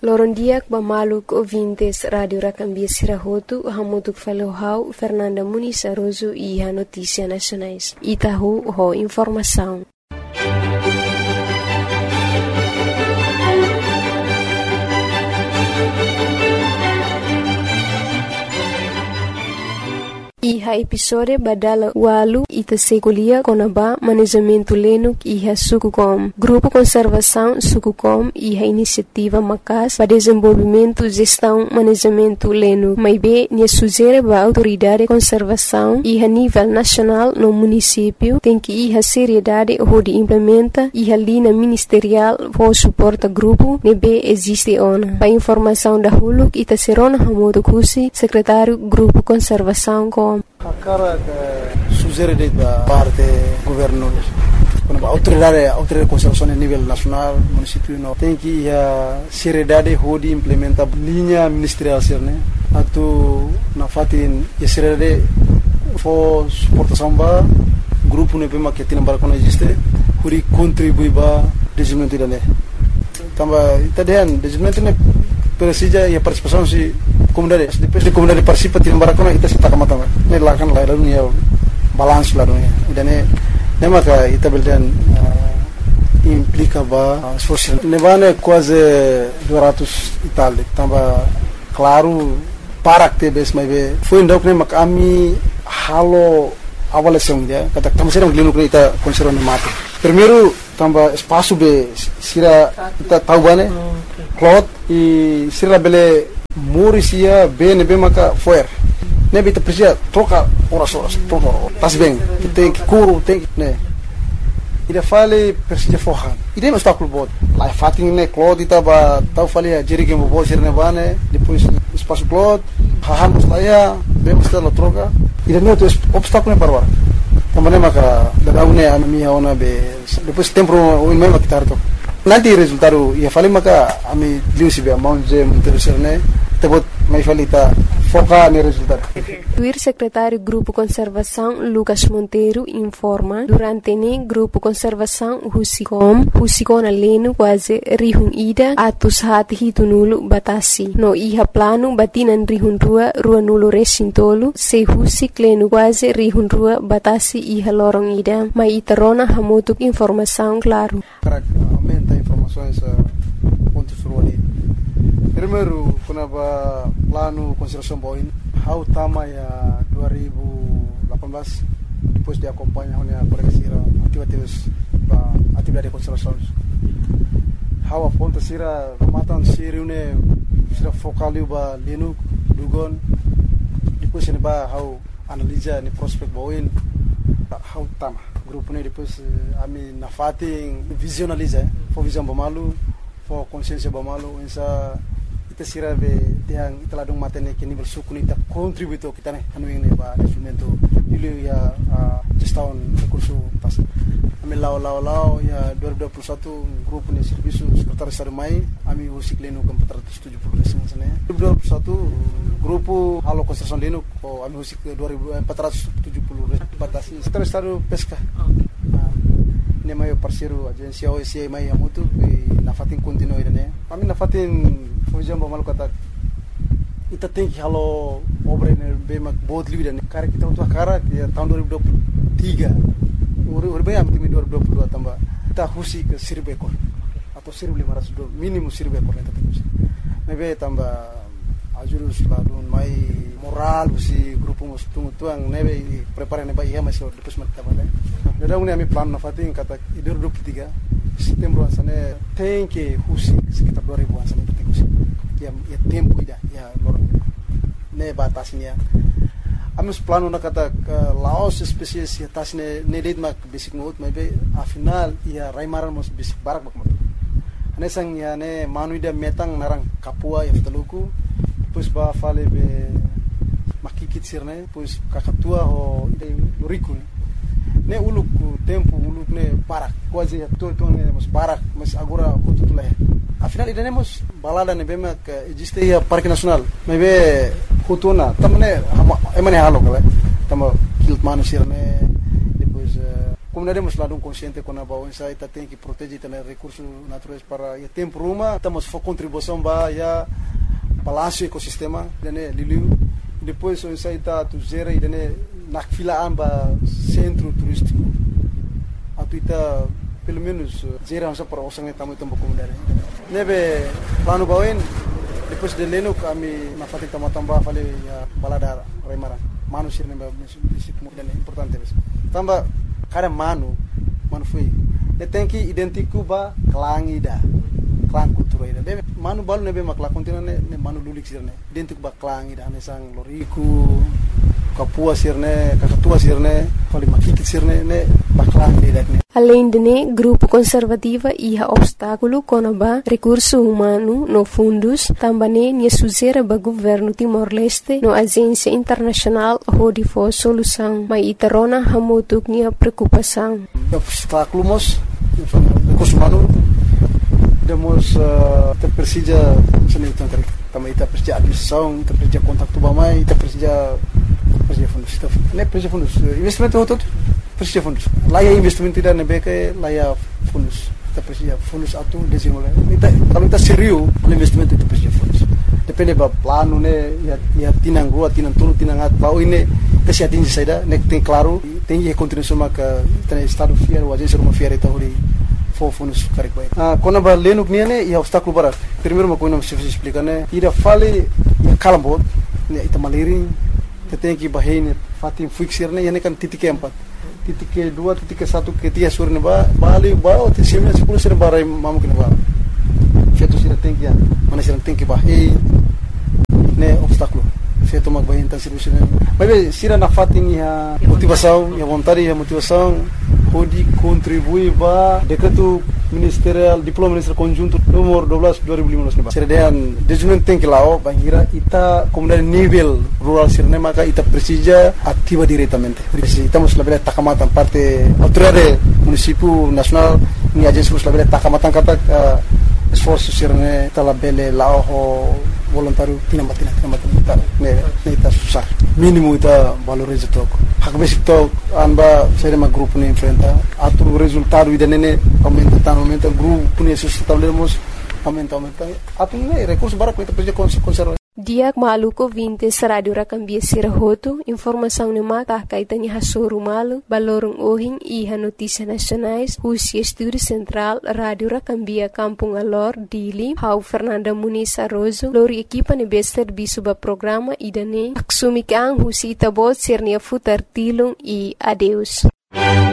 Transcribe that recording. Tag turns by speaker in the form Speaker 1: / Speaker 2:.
Speaker 1: Lorondiak Bamaluk ouvintes Rádio Racambia Sirahotu, Hamutuk Falohau, Fernanda Muniz Aroso e a Notícia Nacionais. Itahu, ho informação. Iha episode badala walu ita sekolia konaba manejamento lenuk iha Sukucom. Grupo Conservação Sukucom iha iniciativa Macas para desenvolvimento, gestão, manejamento lenuk. Maibe nia sugere ba autoridade conservação iha nível nacional no município tem que iha seriedade ho de implementa iha linha ministerial ho suporta grupo nebe existe ona. Pa informação da huluk ita serona hamoto kusi secretário Grupo Conservação com
Speaker 2: a cara que sugere da parte governo quando a autoridade de conservação a nível nacional município não tem que a seriedade de implementar linha ministerial né atu na fatin a seriedade for suportação ba grupo ne bema que tem para existe huri contribui ba desenvolvimento da né tamba itadian desenvolvimento ne precisa e a participação se comunidade depois de comunidade participa tem barakona ita sita kamata ne lakan la dunia balance la dunia idane ne maka ita beldan implica ba social ne vane quase 200 Itália tamba claro para que bes mai be foi ndok ne maka ami halo avaliação dia kata tamo serang lino ita conserva mate primeiro tamba espaço be sira ita tahu bane cloth e sira bele Morisia bene maka foer ne bita precisa troca horas troca tas bem tem que curo tem né ida fale precisa forran ida não está com bot lá fatin ne cloth tava tau fale a jeri que mo bo sirne bane depois espaço cloth hahan saya bem está na troca ida não tem obstáculo para agora também maka da une a minha ona be depois tempo o mesmo que tarto nanti resultado ia fale maka ami liusi be mount je interesserne tebot mai falita foca no resultado.
Speaker 1: O secretário Grupo Conservação Lucas Monteiro informa durante ne Grupo Conservação Husicom aleno quase rihun ida atus hati hitunulu batasi no iha plano batinan rihun rua nulo resintolu se husik leno quase rihun rua batasi iha lorong ida mai itarona hamutuk informação claro.
Speaker 2: Aumenta informações pontos ruali. Primeiro, quando plano conservação boin, how tama ya 2018 depois de acompanhar a presidência atividade de conservação. How aponta sira matan siriune sira focaliu ba lenu dugon depois ne ba how analisa ni prospect boin how tama grupo ne depois ami na fating visualiza for visão bomalu for consciência bomalu essa ita sira be tiang ita ladung matene ke nível suku ita contributo kita ne anu ini ba desenvolvimento ilu ya gestão recurso pas ami lao ya 2021 grupo ne serviço secretário estado mai ami usik leno com 470 sana 2021 grupo halo construção leno ko ami usik 2470 batasi secretário estado pesca ne mai parceiro agência OSI mai amutu na fatin continue ne ami na fatin Fujam malu kata ita tem que halo obra ne bema bot livre ne cara kita untuk cara que tahun 2023 bem am timi 2022 tambah kita husi ke 1000 ekor atau 1500 minimum 1000 ekor ne tadi mebe tambah ajurus ladun mai moral si grupo mus tuang nebe prepare ne ba iya masih depois mata bale dada uni ami plan na fatin kata 2023 setembro asane tem que husi sekitar 2000 asane ya tempo ida ya lorong ne batasnya amus plano na kata laos spesies ya tasne ne led mak basic note maybe afinal ya raimaran mos basic barak bak moto ane sang ya ne manu ida metang narang kapua ya ftaluku pues ba fale be makikit sirne pues kakatua ho ida loriku ne uluk tempo uluk ne barak quase ya to ne mos barak mas agora kututula afinal iremos balada ne bema que existe ya parque nacional mebe hutuna tamne emane halo kala tamo kiltmanu sirne depois comunidade é lado consciente com a bawah saya kita tem que proteger também recursos naturais para o tempo rumah estamos for contribuição para ya balanço ecossistema dane liliu depois so saya está tu zera e dane nak filaan ba centro turístico atau kita pelo menos zera hansa para osang tamu tempo comunidade nebe plano bawin depois de leno kami na fatin tambah fale ya balada remara manusia nebe dan importante tambah kada manu foi de tem que identificar ba klang kultura ida de manu balu nebe makla kontina ne manu lulik sirne identificar ba klang ida ne sang loriku kapua sirne kakatua sirne fali makikit sirne ne ba klang ida ne.
Speaker 1: Além de ne, grupo conservativa ia obstáculo conaba recurso humano no fundos, também ne suzera ba governo Timor-Leste no agência internacional hodi for solução, mas itarona hamutuk nia preocupação.
Speaker 2: Obstáculo mos recurso humano demos te precisa seni tangkari também te precisa administração, te precisa contato bamai, te precisa fundos, ne precisa fundos investimento hotot precisa fundos. Lá é investimento tidak nebeke, lá é fundos. Kita precisa fundos atau desenvolver. Kalau kita serius, investimento itu precisa fundos. Depende ba plano ne, ya tinang rua, tinang tulu, tinang at. Kalau ini kita atingi saja, nek tem claro, tem que continuar maka tem estado fiel, o agência uma fiel itu hori for fundos karik baik. Quando ba lenuk niane, ya obstáculo barat. Primeiro uma coisa não se explica ne, ira fale ya kalambot, ne ita maliring, tem que bahine fatim fixir ne, ya ne kan titik keempat. Titik kedua, titik ke satu, ketiga surne ba, bali ba, ti sembilan 10 surne barai mamu kena ba. Feto sira tengki ya, mana sira tengki ba, ne obstáculo. Feto mag bahin tan sira. Mas sira na fatin ya motivação, ya vontade, ya motivação, pode contribuir ba decreto ministerial, diploma ministerial conjunto nomor 12 2015 ne ba. Sira dean dejunen tengki lao, bangira ita comunidade nível rural sirne maka ita precisa ativa diretamente. Estamos la bela takamatan parte autoridade município nacional ni agência la bela takamatan kata esforço sirne tala bele lao voluntário tinambatina ne ita susah mínimo ita valoriza tok hak basic tok anba serema grupo ne enfrenta atu resultado ida nene aumenta grupo ne sustentávelemos aumenta atu ne recurso bara ko ita precisa conservar.
Speaker 1: Diak maluko 20 Radio Rakambia Sirahoto, informação ne mata kaitani hasoru malu, balorong ohing iha notícia nacionais, Husi Estúdio Central, Radio Rakambia Kampung Alor, Dili, Hau Fernanda Muniz Arrozo, lori equipa ne bester bisuba programa idane, aksumikang Husi Itabot Sernia Futar Tilung e adeus.